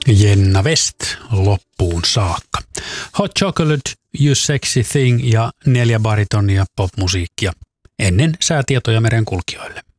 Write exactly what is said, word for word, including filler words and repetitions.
Jenna West loppuun saakka. Hot Chocolate, You Sexy Thing ja neljä baritonia popmusiikkia ennen säätietoja merenkulkijoille.